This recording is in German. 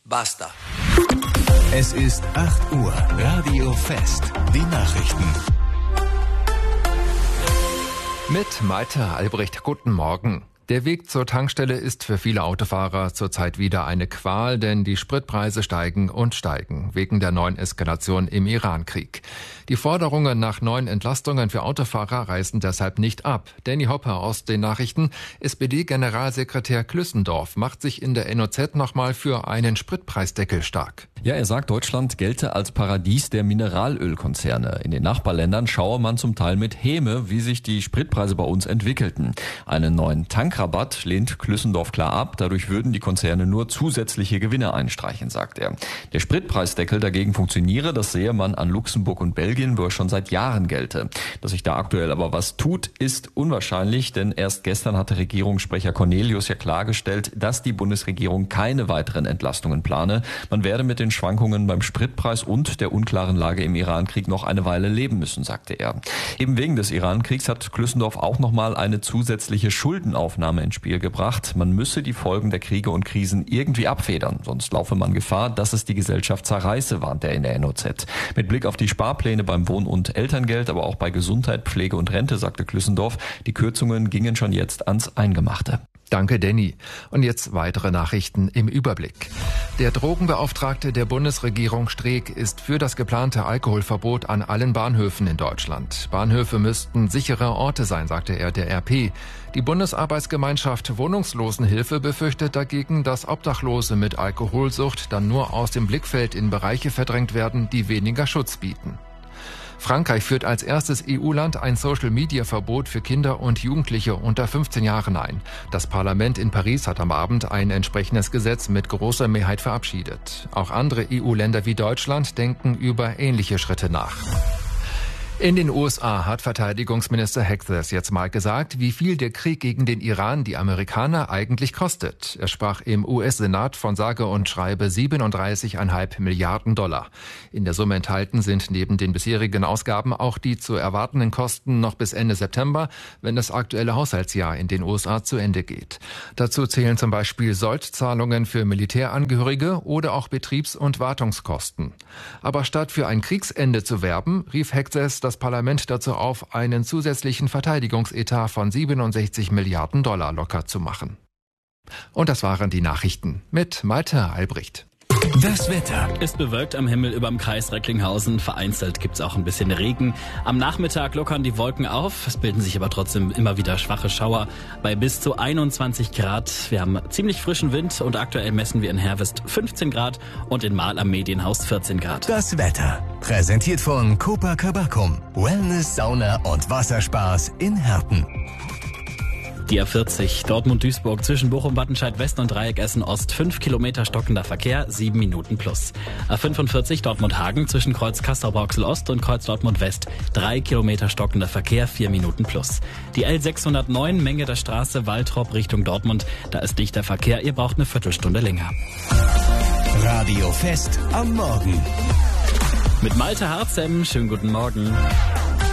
Basta. Es ist 8 Uhr. Radio Fest. Die Nachrichten. Mit Malte Albrecht, guten Morgen. Der Weg zur Tankstelle ist für viele Autofahrer zurzeit wieder eine Qual, denn die Spritpreise steigen und steigen, wegen der neuen Eskalation im Iran-Krieg. Die Forderungen nach neuen Entlastungen für Autofahrer reißen deshalb nicht ab. Danny Hopper aus den Nachrichten. SPD-Generalsekretär Klüssendorf macht sich in der NOZ nochmal für einen Spritpreisdeckel stark. Ja, er sagt, Deutschland gelte als Paradies der Mineralölkonzerne. In den Nachbarländern schaue man zum Teil mit Häme, wie sich die Spritpreise bei uns entwickelten. Einen neuen Tankrabatt lehnt Klüssendorf klar ab. Dadurch würden die Konzerne nur zusätzliche Gewinne einstreichen, sagt er. Der Spritpreisdeckel dagegen funktioniere, das sehe man an Luxemburg und Belgien, wo er schon seit Jahren gelte. Dass sich da aktuell aber was tut, ist unwahrscheinlich, denn erst gestern hatte Regierungssprecher Cornelius ja klargestellt, dass die Bundesregierung keine weiteren Entlastungen plane. Man werde mit den Schwankungen beim Spritpreis und der unklaren Lage im Iran-Krieg noch eine Weile leben müssen, sagte er. Eben wegen des Iran-Kriegs hat Klüssendorf auch nochmal eine zusätzliche Schuldenaufnahme ins Spiel gebracht. Man müsse die Folgen der Kriege und Krisen irgendwie abfedern, sonst laufe man Gefahr, dass es die Gesellschaft zerreiße, warnt er in der NOZ. Mit Blick auf die Sparpläne beim Wohn- und Elterngeld, aber auch bei Gesundheit, Pflege und Rente, sagte Klüssendorf, die Kürzungen gingen schon jetzt ans Eingemachte. Danke, Danny. Und jetzt weitere Nachrichten im Überblick. Der Drogenbeauftragte der Bundesregierung Streeck ist für das geplante Alkoholverbot an allen Bahnhöfen in Deutschland. Bahnhöfe müssten sichere Orte sein, sagte er der RP. Die Bundesarbeitsgemeinschaft Wohnungslosenhilfe befürchtet dagegen, dass Obdachlose mit Alkoholsucht dann nur aus dem Blickfeld in Bereiche verdrängt werden, die weniger Schutz bieten. Frankreich führt als erstes EU-Land ein Social-Media-Verbot für Kinder und Jugendliche unter 15 Jahren ein. Das Parlament in Paris hat am Abend ein entsprechendes Gesetz mit großer Mehrheit verabschiedet. Auch andere EU-Länder wie Deutschland denken über ähnliche Schritte nach. In den USA hat Verteidigungsminister Hexas jetzt mal gesagt, wie viel der Krieg gegen den Iran die Amerikaner eigentlich kostet. Er sprach im US-Senat von sage und schreibe 37,5 Milliarden $. In der Summe enthalten sind neben den bisherigen Ausgaben auch die zu erwartenden Kosten noch bis Ende September, wenn das aktuelle Haushaltsjahr in den USA zu Ende geht. Dazu zählen zum Beispiel Soldzahlungen für Militärangehörige oder auch Betriebs- und Wartungskosten. Aber statt für ein Kriegsende zu werben, rief Hexas das Parlament dazu auf, einen zusätzlichen Verteidigungsetat von 67 Milliarden $ locker zu machen. Und das waren die Nachrichten mit Malte Albrecht. Das Wetter ist bewölkt am Himmel über dem Kreis Recklinghausen. Vereinzelt gibt's auch ein bisschen Regen. Am Nachmittag lockern die Wolken auf. Es bilden sich aber trotzdem immer wieder schwache Schauer bei bis zu 21 Grad. Wir haben ziemlich frischen Wind und aktuell messen wir in Herwest 15 Grad und in Marl am Medienhaus 14 Grad. Das Wetter. Präsentiert von Copacabacum. Wellness, Sauna und Wasserspaß in Herten. Die A40 Dortmund-Duisburg zwischen Bochum-Wattenscheid-West und Dreieck-Essen-Ost 5 Kilometer stockender Verkehr, 7 Minuten plus. A45 Dortmund-Hagen zwischen Kreuz Castrop-Rauxel-Ost und Kreuz Dortmund-West 3 Kilometer stockender Verkehr, 4 Minuten plus. Die L609 Menge der Straße Waltrop Richtung Dortmund, da ist dichter Verkehr, ihr braucht eine Viertelstunde länger. Radio Fest am Morgen. Mit Malte Harzem, schönen guten Morgen.